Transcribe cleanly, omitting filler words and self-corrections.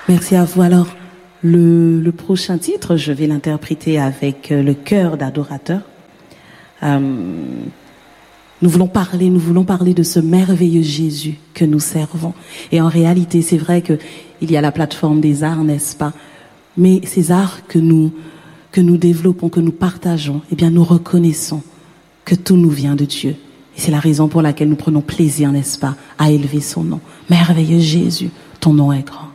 Merci à vous. Alors, le prochain titre, je vais l'interpréter avec le cœur d'adorateur. Nous voulons parler de ce merveilleux Jésus que nous servons. Et en réalité, c'est vrai que il y a la plateforme des arts, n'est-ce pas? Mais ces arts que nous développons, que nous partageons, eh bien, nous reconnaissons que tout nous vient de Dieu. Et c'est la raison pour laquelle nous prenons plaisir, n'est-ce pas, à élever son nom. Merveilleux Jésus, ton nom est grand.